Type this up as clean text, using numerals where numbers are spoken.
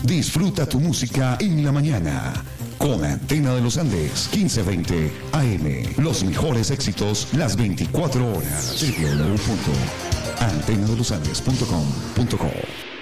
Disfruta tu música en la mañana. Con Antena de los Andes, 1520 AM. Los mejores éxitos las 24 horas. www.antenadelosandes.com.co